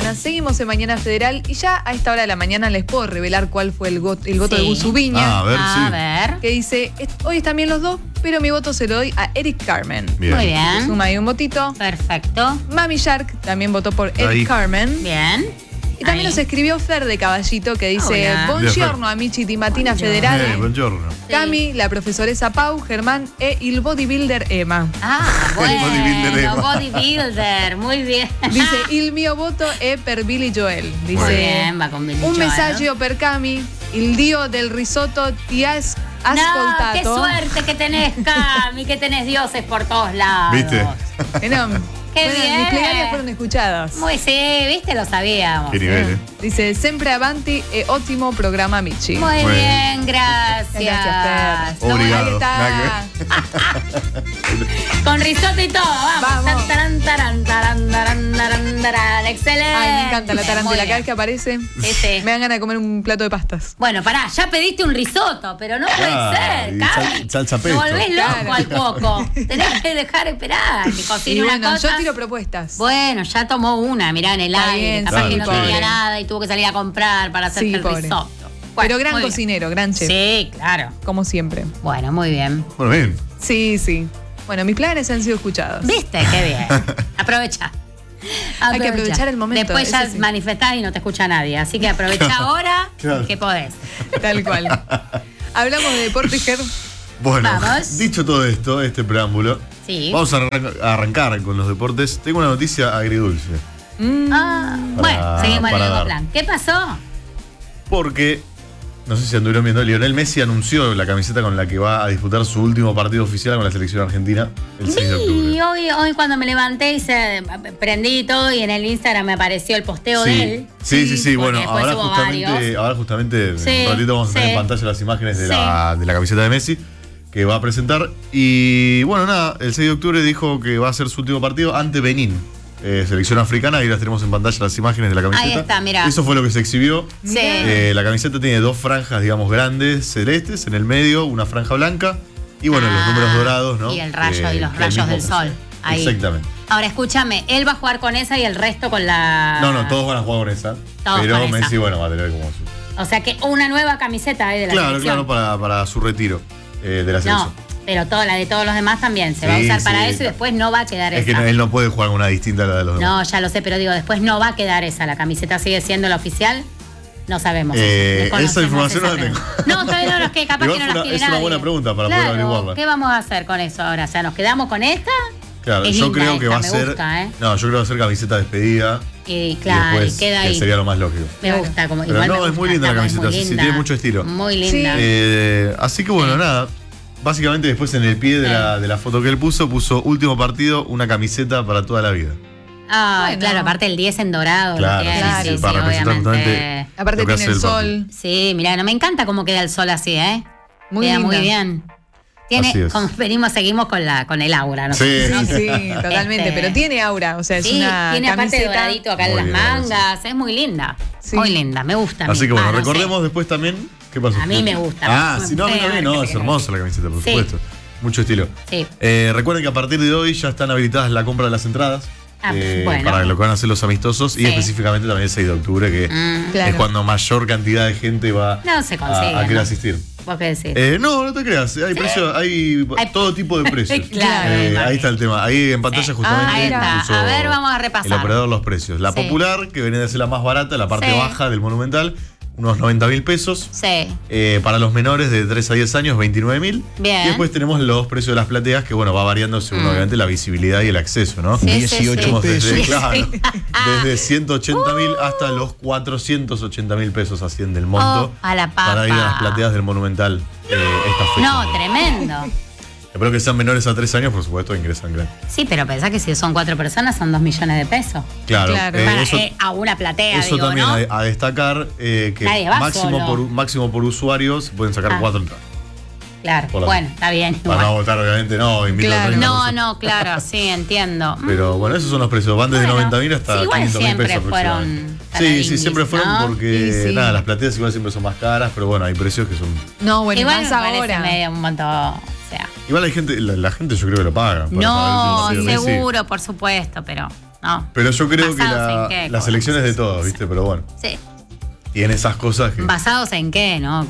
mañana. Seguimos en Mañana Federal y ya a esta hora de la mañana les puedo revelar cuál fue el voto de Gus Ubiña. A ver. Que dice, hoy están bien los dos, pero mi voto se lo doy a Eric Carmen. Bien. Muy bien. Suma ahí un votito. Perfecto. Mami Shark también votó por Eric Ahí. Carmen. Bien. Y también nos escribió Fer de Caballito que dice, Hola. buongiorno amici di Mattina Federale. Buongiorno. Cami, la profesoresa Pau, Germán e il bodybuilder Emma. Bueno, bodybuilder, muy bien. Dice, il mio voto è per Billy Joel. Dice, Muy bien, va con Billy un Joel. messaggio per Cami, il dio del risotto ti ha ascoltato. No, qué suerte que tenés, Cami, que tenés dioses por todos lados. ¿Viste? Qué Bueno, bien. mis plegarias fueron escuchadas. Muy sí, viste, lo sabíamos. Qué nivel, ¿eh? Dice, sempre avanti e ottimo programa amici. Muy Bueno. bien, gracias. Gracias, Fer. Obrigado. Ahí está. Nada Con risotto y todo, vamos. Vamos. Tan, taran, taran, taran, taran, taran. Excelente. Ay, me encanta la Muy tarántula. Cada bien. vez que aparece, Sí, sí. me dan ganas de comer un plato de pastas. Bueno, pará, ya pediste un risotto, pero no puede Claro, ser, y Cami. salsa Te pesto. volvés loco Claro. al poco. Tenés que dejar esperar, que cocine Y una bueno, cosa. yo tiro propuestas. Bueno, ya tomó una, mirá, en el Está aire. bien, Capaz sí, que no pobre. tenía nada y tuvo que salir a comprar para hacer Sí, el pobre. risotto. Pero Bueno, gran muy bien. cocinero, gran chef. Sí, claro. Como siempre. Bueno, muy bien. Bueno, bien. Sí, sí. Bueno, mis planes han sido escuchados. ¿Viste? Qué bien. Aprovecha. Hay que aprovechar el momento, Después ya eso sí. manifestás y no te escucha nadie. Así que aprovecha ahora Claro. que podés. Tal cual. Hablamos de deporte, Ger. Bueno, Vamos. dicho todo esto, este preámbulo, Sí. vamos a arrancar con los deportes. Tengo una noticia agridulce. Bueno, seguimos en el para mismo dar. plan. ¿Qué pasó? Porque, no sé si anduvieron viendo, Lionel Messi anunció la camiseta con la que va a disputar su último partido oficial con la selección argentina el 6 de octubre. Y hoy cuando me levanté prendí todo y en el Instagram me apareció el posteo de él. Sí. Bueno, Porque después hubo ahora justamente Sí, en un ratito vamos a tener sí. en pantalla las imágenes de, Sí. de la camiseta de Messi que va a presentar. Y bueno, nada, el 6 de octubre dijo que va a ser su último partido ante Benín. Selección africana, ahí las tenemos en pantalla las imágenes de la camiseta. Ahí está, mirá. Eso fue lo que se exhibió. Sí. La camiseta tiene dos franjas, digamos, grandes, celestes, en el medio, una franja blanca. Y bueno, los números dorados, ¿no? Y el rayo y los que rayos mismo del puso. sol. Ahí. Exactamente. Ahora escúchame, él va a jugar con esa y el resto con la. No, todos van a jugar con esa. Todos pero con esa. Messi, bueno, va a tener como su. O sea que una nueva camiseta de la Claro, selección. para su retiro de la selección. No, pero toda la de todos los demás también se va a Sí, usar para sí. eso y después no va a quedar Es que esa. él no puede jugar con una distinta a la de los demás. No, ya lo sé, pero digo, después no va a quedar esa. La camiseta sigue siendo la oficial. No sabemos. Desconocemos esa información no la pregunta. tengo. No, todavía no, es que capaz Igual que no fue las una- tiene es una nadie. buena pregunta para poder Claro, averiguarla. ¿qué vamos a hacer con eso ahora? O sea, ¿nos quedamos con esta? Claro, Es yo linda creo que esta, va a me ser. gusta, ¿eh? No, yo creo que va a ser camiseta despedida. Y claro, y después, y queda que ahí. sería lo más lógico. Me gusta. Como, Pero igual no, me es gusta, muy linda la está camiseta, muy sí, linda. tiene mucho estilo. Muy linda. Así que bueno, nada. Básicamente después en el pie de la foto que él puso último partido, una camiseta para toda la vida. Ah, Bueno. claro, aparte el 10 en dorado. Claro, lo tiene, sí, sí, para representar justamente Aparte lo que tiene hace el partido. sol. Sí, mirá, no me encanta cómo queda el sol así, ¿eh? Muy queda linda. muy bien. Tiene, Así es. como seguimos con el aura, ¿no? Sí, Sí, sí, totalmente. Pero tiene aura, o sea, es Sí, una tiene aparte camiseta. doradito acá en Muy las bien, mangas, es muy linda. Sí. Muy linda, me gusta. a mí. Así que bueno, Ah, no sé. recordemos después también. ¿Qué pasó? A mí me gusta. Ah, sí, no, a mí Feo, también, no, que es se hermosa la camiseta, por Sí. supuesto. Mucho estilo. Sí. Recuerden que a partir de hoy ya están habilitadas la compra de las entradas. Ah, bueno. Para lo que van a hacer los amistosos y Sí. específicamente también el 6 de octubre, que Claro. es cuando mayor cantidad de gente va No se consigue, a querer ¿no? asistir. ¿Vos qué decís? No te creas, hay precios, hay Hay- todo tipo de precios. Claro, me ahí imagino. está el tema. Ahí en pantalla justamente Ahí está. puso A ver, vamos a repasar. el operador los precios. La Sí. popular, que viene de ser la más barata, la parte Sí. baja del Monumental, unos 90.000 pesos. Sí. Para los menores de 3 a 10 años, 29.000. Bien. Y después tenemos los precios de las plateas, que bueno, va variando según obviamente la visibilidad y el acceso, ¿no? Sí, sí, sí. Tenemos desde, Sí, claro, sí. desde 180.000 hasta los 480.000 pesos asciende el monto Oh, a la papa. para ir a las plateas del Monumental esta fecha. No, tremendo. Espero que sean menores a 3 años, por supuesto, ingresan gratis. Sí, pero pensá que si son 4 personas son 2 millones de pesos. Claro, Claro. Para, eso, a una platea, eso digo, también ¿no? a destacar que Nadie va máximo solo. máximo por usuario se pueden sacar Ah. 4 entradas. Claro, Por la- bueno, está bien. Para no igual. votar, obviamente, no, invito Claro. a 30 No, personas. no, claro, sí, entiendo. Pero bueno, esos son los precios. Van desde Bueno, 90.000 hasta sí, igual 500.000 siempre pesos fueron aproximadamente. para Sí, indies, siempre fueron ¿no? porque, Y sí. nada, las plateas igual siempre son más caras, pero bueno, hay precios que son... No, bueno, Igual más me parece ahora. medio un montón. O sea, Igual hay gente, la gente yo creo que lo paga. para no, saber si Messi- seguro, por supuesto, pero. No. Pero yo creo que ¿Basados en qué? las elecciones de todos, ¿viste? Pero bueno, Sí. tiene esas cosas que... ¿Basados en qué? ¿No?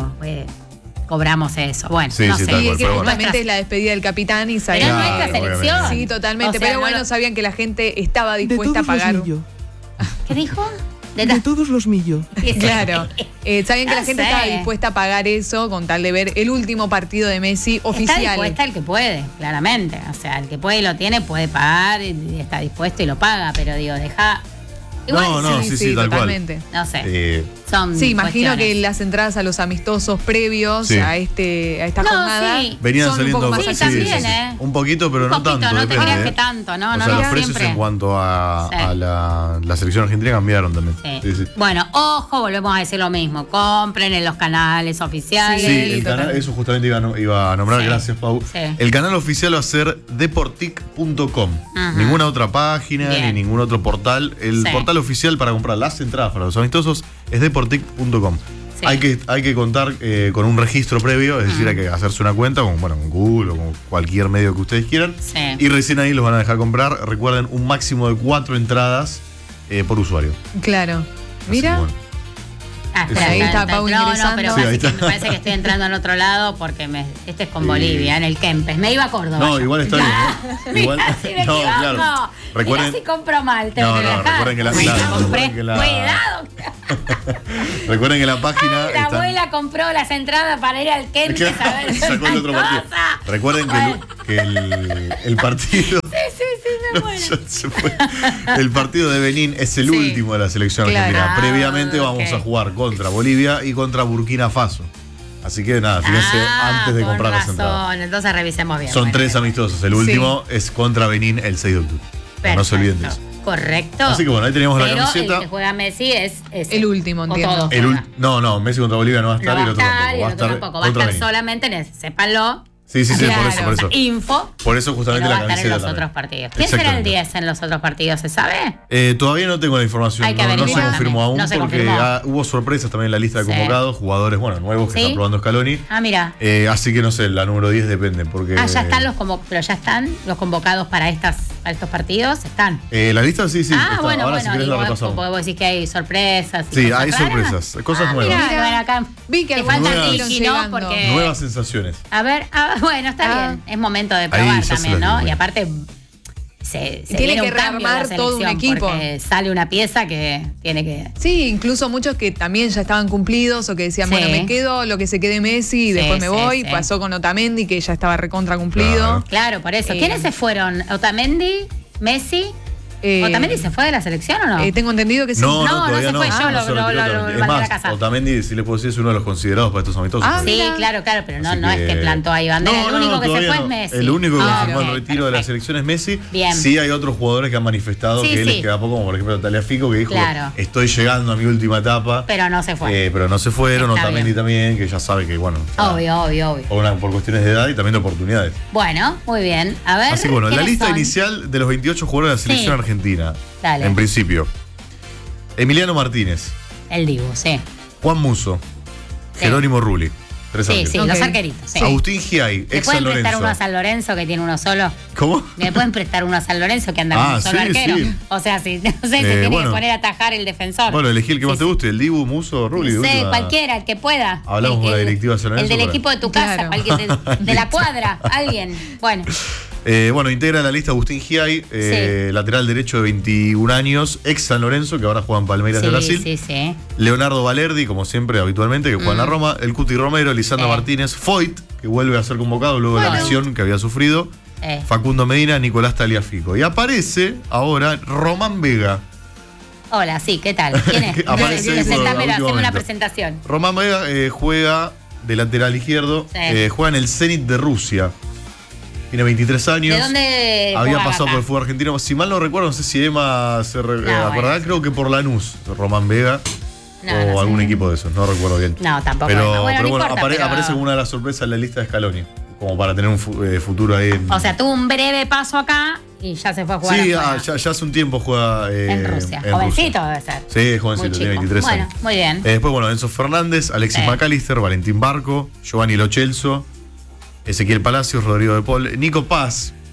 Cobramos eso. Bueno, Sí, no sí, sé. tal Sí, cual, que pero bueno. justamente es la despedida del capitán y Pero sabían es Claro, nuestra obviamente. selección. Sí, totalmente. O sea, pero no bueno, lo- sabían que la gente estaba De dispuesta a todos pagar. los millo. ¿Qué dijo? De todos los millo. Claro. Sabían que No la gente sé. estaba dispuesta a pagar eso con tal de ver el último partido de Messi Está oficial. dispuesta el que puede, claramente. O sea, el que puede y lo tiene, puede pagar, y está dispuesto y lo paga, pero digo, deja. Igual No, sí, tal cual. totalmente. no sé. Eh, Sí, imagino cuestiones. que las entradas a los amistosos previos Sí. a esta No, jornada sí. venían son saliendo... un poco más Sí, accesibles. también, Un poquito, pero Un no poquito, tanto. no te depende, creas ¿eh? que tanto, ¿no? O No, sea, no, los precios siempre. en cuanto a Sí. la selección argentina cambiaron también. Sí. Sí, sí. Bueno, ojo, volvemos a decir lo mismo. Compren en los canales oficiales. Sí, el canal, totalmente. eso justamente iba a nombrar, Sí. gracias Pau. Sí. El canal oficial va a ser deportic.com. Ajá. Ninguna otra página Bien. ni ningún otro portal. El Sí. portal oficial para comprar las entradas para los amistosos es deportic.com. Sí. Hay que contar con un registro previo, es decir, hay que hacerse una cuenta con Google o con cualquier medio que ustedes quieran. Sí. Y recién ahí los van a dejar comprar. Recuerden, un máximo de 4 entradas por usuario. Claro. Así Mira. que, bueno. Espera, Ahí está Pau no, ingresando. pero Sí, ahí me está. parece que estoy entrando en otro lado porque este es con Bolivia, en el Kempes. Me iba a Córdoba. No, yo. igual está bien. ¿eh? Igual, Mirá si me equivoco. Recuerden, Mirá si compro mal, tengo No, que no, viajar. recuerden que la- Uy, claro, compré. recuerden que la- Cuidado. recuerden que la página. La están- abuela compró las entradas para ir al Kempes a ver. Sacó el otro partido. cosa. Recuerden Bueno. que el partido. Sí, me muero. Ya se fue. El partido de Benín es el Sí. último de la selección Claro. argentina. Ah, Previamente vamos ok. a jugar contra Bolivia y contra Burkina Faso. Así que nada, fíjense antes de con comprar las razón. entradas. Entonces revisemos bien. Son Bueno, 3 amistosos. El último es contra Benín el 6 de octubre. No se olviden de eso. Correcto. Así que bueno, ahí teníamos la Pero camiseta. el que juega Messi es ese. El último, O entiendo. todos El juegan. no, Messi contra Bolivia no va a No estar va y a el otro estar tampoco. y el otro tampoco. Va a contra estar Benín. solamente en ese. Sépanlo. Sí, Claro, por eso. Info. Por eso Que justamente no va la a estar en camiseta los también. otros partidos. ¿Quién será el Exactamente. 10 en los otros partidos? ¿Se sabe? Todavía no tengo la información, Hay que no se averiguar confirmó también. aún No se porque confirmó. hubo sorpresas también en la lista de Sí. convocados, jugadores nuevos que ¿Sí? está probando Scaloni. Ah, mira. Así que no sé, la número 10 depende. Porque, Ya están pero ya están los convocados para estos partidos. ¿Están? la lista sí, está. Bueno, Ahora si querés la repasamos. vos decís que hay sorpresas. y Sí, cosas hay raras. sorpresas, cosas nuevas. Mira, bueno, acá Vi que te algunos falta fueron Tiki, ¿no? llegando. Porque Nuevas sensaciones. A ver, bueno, está Ah. bien. Es momento de Ahí probar ya se también, las ¿no? digo. Y aparte, se Tiene viene que un cambio en la rearmar todo un selección, equipo. porque sale una pieza que tiene que. Sí, incluso muchos que también ya estaban cumplidos o que decían, Sí. bueno, me quedo lo que se quede Messi y Sí, después me sí, voy. sí. Pasó con Otamendi, que ya estaba recontra cumplido. Claro. Claro, por eso. Eh, ¿Quiénes se fueron? ¿Otamendi? ¿Messi? ¿Otamendi se fue de la selección o no? Tengo entendido que sí. no todavía se fue, yo se lo retiró mandé Otamendi. Es a la más, casa. Otamendi, si le puedo decir, es uno de los considerados para estos amistosos. Ah, también. Sí, mira. claro, pero no, Así no es que plantó ahí bandera. No, el único que se todavía fue no. es Messi. El único que Ah, confirmó ok, el retiro de la perfecto. selección es Messi. Bien. Sí hay otros jugadores que han manifestado Sí, que sí. les queda poco, como por ejemplo Taliafico, que dijo, Claro. estoy llegando a mi última etapa. Pero no se fue. Pero no se fueron, Está Otamendi bien. también, que ya sabe que, bueno, Obvio. por cuestiones de edad y también de oportunidades. Bueno, muy bien. A ver. Así que bueno, la ¿quiénes lista son? inicial de los 28 jugadores de la selección Sí. argentina. Dale. En principio, Emiliano Martínez, El Dibu, sí. Juan Musso, Sí. Jerónimo Rulli, tres Sí, arqueros. sí, Ok. los arqueritos. Sí. Agustín Giai, ¿Le ex pueden San prestar Lorenzo. uno a San Lorenzo que tiene uno solo? ¿Cómo? ¿Le pueden prestar uno a San Lorenzo que anda con un solo sí, arquero? sí. O sea, sí, no sé, se tiene bueno. que poner a atajar el defensor. Bueno, elegí el que más Sí, te guste, el Dibu, Musso, Rulli. de No sé, última. cualquiera, el que pueda. Hablamos con la directiva de San Lorenzo El del para- equipo de tu casa, Claro. cualquier de la cuadra, alguien. Bueno, Bueno, integra la lista Agustín Giai, lateral derecho de 21 años, ex San Lorenzo, que ahora juega en Palmeiras de Brasil. sí. Leonardo Valerdi, como siempre, habitualmente, que juega en la Roma. El Cuti Romero, Lisandro Martínez. Foyt, que vuelve a ser convocado luego de la Bueno. lesión que había sufrido. Facundo Medina, Nicolás Taliafico. Y aparece ahora Román Vega. Hola, sí, ¿qué tal? ¿Quién es? Aparece ahí por Presentámelo, último haceme una momento. presentación. Román Vega juega de lateral izquierdo. Sí. Juega en el Zenit de Rusia. Tiene 23 años. ¿De dónde Había jugaba pasado acá? por el fútbol argentino. Si mal no recuerdo, no sé si Emma se acordará, bueno. creo que por Lanús, Román Vega. No, o no sé. algún equipo de esos, no recuerdo bien. No, tampoco. Pero no. Bueno, pero no bueno, importa, pero- aparece como una de las sorpresas en la lista de Scaloni. Como para tener un futuro ahí en. O sea, tuvo un breve paso acá y ya se fue a jugar sí, afuera. ya hace un tiempo juega en Rusia. en Jovencito Rusia. debe ser. Sí, es jovencito, Muy tiene chico. 23 Bueno, años. muy bien. Después, bueno, Enzo Fernández, Alexis Sí. McAllister, Valentín Barco, Giovanni Lo Celso, Ezequiel Palacios, Rodrigo de Paul, Nico Paz.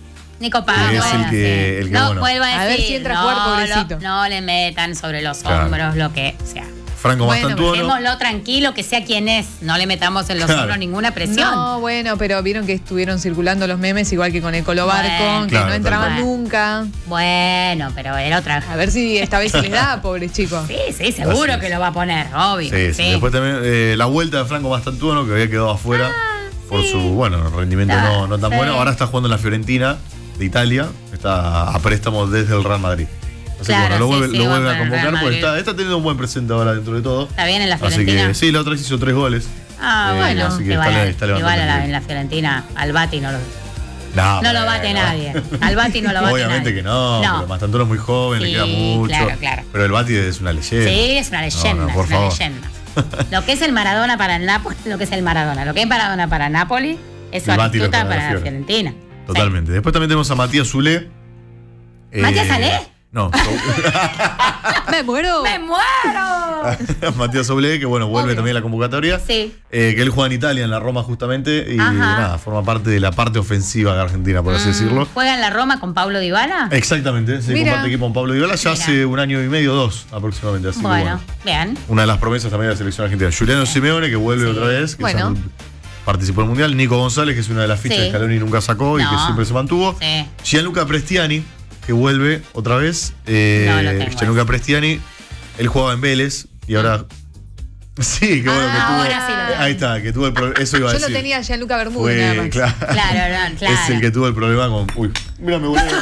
Nico Paz, que es bueno, el que no, bueno. vuelvo a decir, A ver si entra a jugar, pobrecito. no le metan sobre los Claro. hombros lo que sea. Franco Bueno, Mastantuono. Dejémoslo tranquilo, que sea quien es. No le metamos en los Claro. hombros ninguna presión. No, bueno, pero vieron que estuvieron circulando los memes igual que con Ecolo Barco, Bueno. que Claro, no entraban tal cual. nunca. Bueno, pero era otra. A ver si esta vez se les da, pobres chicos. Sí, seguro Así que es. lo va a poner, obvio. Sí, sí. Después también la vuelta de Franco Mastantuono, que había quedado afuera por su rendimiento no tan sí. bueno. Ahora está jugando en la Fiorentina de Italia. Está a préstamo desde el Real Madrid. Así Claro, que bueno, sí, lo sí, vuelve va a con el convocar Real porque Madrid. está teniendo un buen presente ahora dentro de todo. ¿Está bien en la Así Fiorentina? que sí, la otra vez hizo 3 goles. Bueno, así que igual, está levantando igual el nivel. en la Fiorentina al Bati no lo bueno, bate nadie. Al Bati no lo bate Obviamente nadie. que no, pero Mastantuono es muy joven, le Sí, queda mucho. claro. Pero el Bati es una leyenda. Sí, es una leyenda, por es una favor. leyenda. Lo que es el Maradona para el Napoli, lo que es el Maradona. Lo que es Maradona para Napoli es El Bati lo Batistuta para la para la Fiore. Fiorentina. Totalmente. Después también tenemos a Matías Zule. ¿Matías Zule? No, ¡Me muero! ¡Me muero! Matías Zule, que bueno, vuelve Obvio. también a la convocatoria. Sí. Que él juega en Italia, en la Roma justamente, y Ajá. nada, forma parte de la parte ofensiva de Argentina, por así decirlo. ¿Juega en la Roma con Paulo Dybala? Exactamente, se Mira. comparte equipo con Pablo Dybala ya Mira. hace un año y medio, 2 aproximadamente. Así que Bueno, bien. una de las promesas también de la selección argentina. Juliano Simeone, que vuelve Sí. otra vez, que Bueno. participó en el Mundial. Nico González, que es una de las fichas Sí. que Scaloni nunca sacó y No. que siempre se mantuvo. Sí. Gianluca Prestiani, que vuelve otra vez. No lo tengo Gianluca Prestiani, él jugaba en Vélez y ahora. Sí, qué bueno que tuvo. ahora sí lo tengo. Ahí está, que tuvo el problema. Eso iba a Yo decir. lo tenía ya en Luca Bermúdez nada Fue, más. claro. Claro, claro. Es el que tuvo el problema con. Uy, mira, me voló.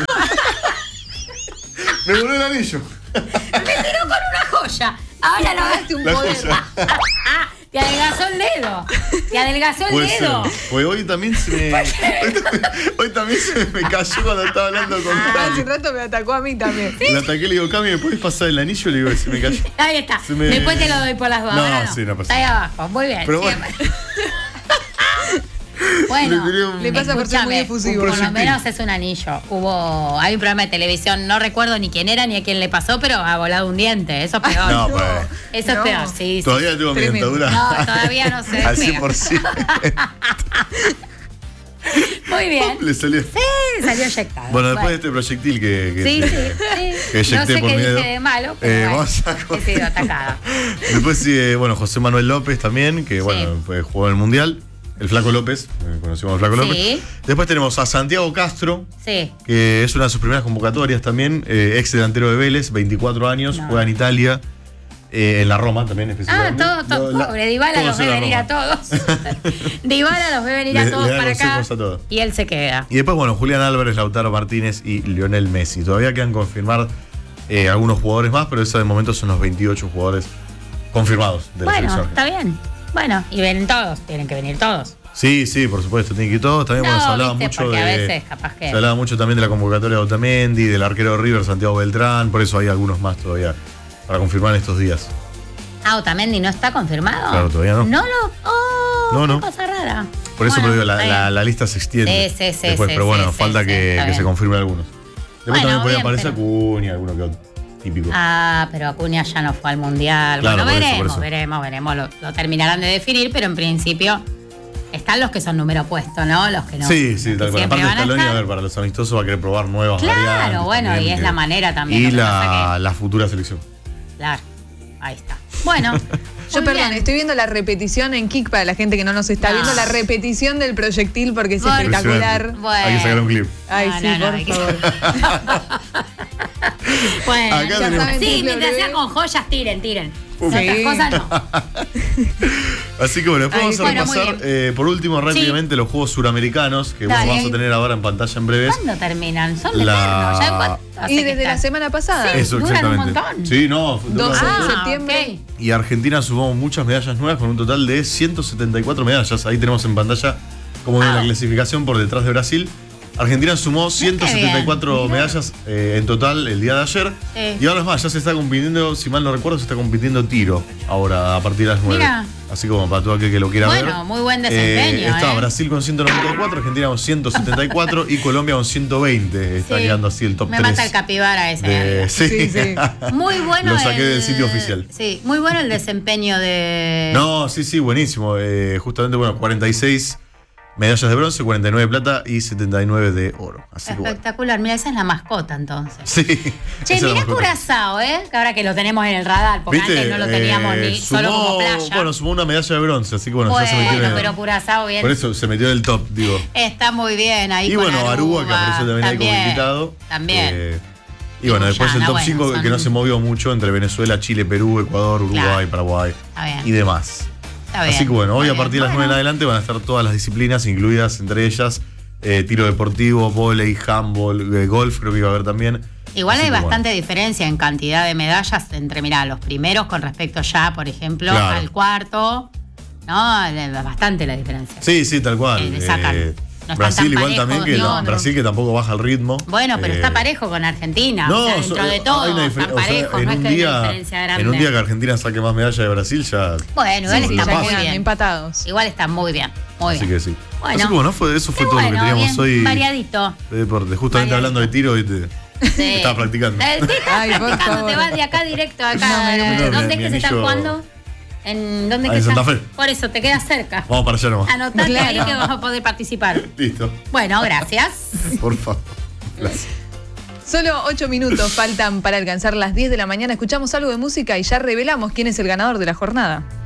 Me voló el anillo. Me tiró con una joya. Ahora lo ves. un La poder. joya. Te adelgazó el dedo. Te adelgazó el Puede ser. dedo. Pues hoy también se me. Hoy también se me cayó cuando estaba hablando con Hace Cami. rato me atacó a mí también. Le ataqué, le digo, Cami, ¿me puedes pasar el anillo? Le digo, se me cayó. Ahí está. Se me- Después te lo doy por las dos. No, ahora sí, no pasa Está ahí abajo. Muy bien. Pero bueno. siempre. Bueno, Le tiré un- Le pasa por ser muy escúchame, efusivo. por lo proyectil. menos es un anillo. Hay un programa de televisión, no recuerdo ni quién era ni a quién le pasó, pero ha volado un diente. Eso es peor. No, pues. Eso es No. peor, sí. Todavía tengo mi Tremendo. dentadura. No, todavía no se Al despega. 100%. Muy bien. Le salió. Sí, salió eyectado. Bueno, después de este proyectil que Sí, te- sí, que sí. No eyecté sé por qué miedo. dije de malo, pero bueno, vamos a he sido atacada. Después sigue, bueno, José Manuel López también, que bueno, jugó en el Mundial. El Flaco López, conocimos al Flaco Sí. López. Después tenemos a Santiago Castro, Sí. que es una de sus primeras convocatorias también, ex delantero de Vélez, 24 años, No. juega en Italia, en la Roma también Ah, específicamente. todo, pobre. Dybala los ve en la venir a Roma. todos. Dybala los ve venir a Le todos da para acá. consejos a todos. Y él se queda. Y después, bueno, Julián Álvarez, Lautaro Martínez y Lionel Messi. Todavía quedan confirmar algunos jugadores más, pero eso de momento son los 28 jugadores confirmados de la Bueno, selección. está bien. Bueno, y vienen todos. Tienen que venir todos. Sí, sí, por supuesto, tienen que ir todos. También No, bueno, se hablaba viste, mucho porque a de. veces capaz que- Se hablaba mucho también de la convocatoria de Otamendi, del arquero de River, Santiago Beltrán, por eso hay algunos más todavía para confirmar en estos días. Ah, Otamendi no está confirmado. Claro, todavía no. No lo. Oh, No, qué no. cosa rara. Por eso Bueno, pero digo, está bien. la lista se extiende. Sí, sí, sí, después, sí, pero bueno, sí, falta sí, que, está que se bien. confirmen algunos. Después Bueno, también podría bien, aparecer pero- Acuña, alguno que otro. Típico. Ah, pero Acuña ya no fue al mundial. Claro, Bueno, por eso, veremos, por eso. veremos. Lo terminarán de definir, pero en principio están los que son número puesto, ¿no? Los que no. Sí, sí, los tal que cual. siempre Aparte van a Scaloni, a estar. ver, para los amistosos va a querer probar nuevas Claro, variantes. bueno, también, y es que- la manera también. Y lo que pasa la futura selección. Claro, ahí está. Bueno, Yo, muy perdón, bien. estoy viendo la repetición en Kik para la gente que no nos está No. viendo, la repetición del proyectil porque es Bueno. espectacular. Bueno. Hay que sacar un clip. Ay, No, sí, no, por hay que- favor. Bueno, Acá ya tenemos- saben, sí, triple mientras W. sea con joyas, tiren. Uf. Otras Sí. cosas no. Así que bueno, después Ay, vamos a bueno, muy repasar por último rápidamente los juegos suramericanos que bueno, Dale. vamos a tener ahora en pantalla en breves. ¿Cuándo terminan? Son La- eternos. ¿Ya en cuánto hace Y que desde la están? semana pasada. Sí. Eso, duran un exactamente. montón. Sí, no. 12 dura- de septiembre. ok. Y Argentina sumó muchas medallas nuevas con un total de 174 medallas. Ahí tenemos en pantalla cómo viene la clasificación por detrás de Brasil. Argentina sumó 174 bien. medallas en total el día de ayer. Sí. Y ahora es más, ya se está compitiendo, si mal no recuerdo, se está compitiendo tiro ahora a partir de las 9. Mira. Así como para todo aquel que lo quiera ver. Bueno, muy buen desempeño, Está ¿eh? Brasil con 194, Argentina con 174 y Colombia con 120. Está Sí. quedando así el top Me 3. mata el capibara ese. Sí. Sí, sí. Muy bueno. Lo saqué del sitio oficial. Sí, muy bueno el desempeño de. No, sí, buenísimo. Justamente, bueno, 46 medallas de bronce, 49 de plata y 79 de oro. Así que bueno. Espectacular. Mira, esa es la mascota entonces. Sí. Che, esa es la mirá mascota. Curazao, que ahora que lo tenemos en el radar, porque ¿Viste? antes no lo teníamos ni solo como playa. Bueno, sumó una medalla de bronce, así que bueno, ya se metió Bueno, en el, pero Curazao bien. por eso se metió en el top, digo. Está muy bien ahí Y con bueno, Aruba, que apareció también ahí como invitado. También. Y bueno, después el Guyana, top bueno, 5 son- que no se movió mucho entre Venezuela, Chile, Perú, Ecuador, Uruguay, Claro. Paraguay Está bien. y demás. Está bien. Así que bueno, hoy Está a partir de bien. las 9 en adelante van a estar todas las disciplinas incluidas, entre ellas tiro deportivo, vóley, handball, golf, creo que iba a haber también. Igual Así hay que bueno. bastante diferencia en cantidad de medallas entre, mirá, los primeros con respecto ya, por ejemplo, Claro. al cuarto. ¿No? Bastante la diferencia. Sí, sí, tal cual. Le sacan. No están Brasil tan igual parejos, también, que no. Brasil que tampoco baja el ritmo. Bueno, pero Eh, está parejo con Argentina. No, o sea, dentro de todo, hay una están diferencia. parejos, no es que hay una diferencia grande. en un día que Argentina saque más medallas de Brasil, ya. Bueno, igual Sí, está ya muy quedan bien. empatados. Igual está muy bien. Muy Así bien. que sí. Bueno. Así que bueno, eso fue Qué todo lo que bueno, teníamos bien, hoy variadito. de deporte. Justamente Variadito. hablando de tiro, ¿viste? Sí. Estaba practicando. Sí, estás Ay, por practicando, favor. te vas de acá directo acá. No, me- ¿Dónde es mi que se está anillo- jugando? ¿En dónde Ah, que en está? Santa Fe. Por eso, te quedas cerca. Vamos para allá nomás. Anotate ahí Claro. que vas a poder participar. Listo. Bueno, gracias. Por favor. Gracias. Solo 8 minutos faltan para alcanzar las 10 de la mañana. Escuchamos algo de música y ya revelamos quién es el ganador de la jornada.